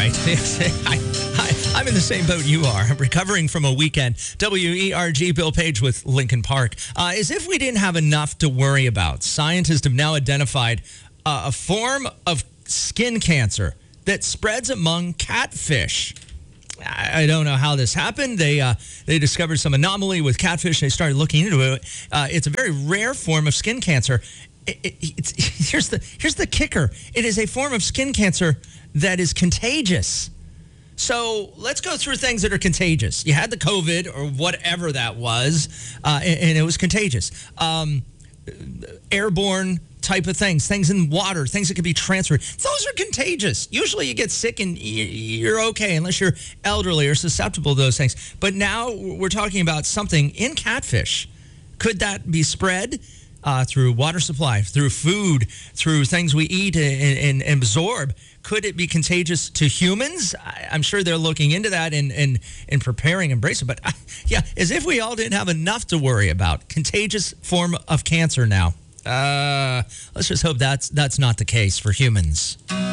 right. I'm in the same boat you are. I'm recovering from a weekend. WERG, Bill Page with Lincoln Park. As if we didn't have enough to worry about, scientists have now identified a form of skin cancer that spreads among catfish. I don't know how this happened. They discovered some anomaly with catfish. They started looking into it. It's a very rare form of skin cancer. Here's the kicker. It is a form of skin cancer that is contagious. So let's go through things that are contagious. You had the COVID or whatever that was, and it was contagious. Airborne type of things in water, things that can be transferred. Those are contagious. Usually you get sick and you're okay unless you're elderly or susceptible to those things. But now we're talking about something in catfish. Could that be spread through water supply, through food, through things we eat and absorb? Could it be contagious to humans? I'm sure they're looking into that and preparing and bracing. But yeah, as if we all didn't have enough to worry about. Contagious form of cancer now. Let's just hope that's not the case for humans.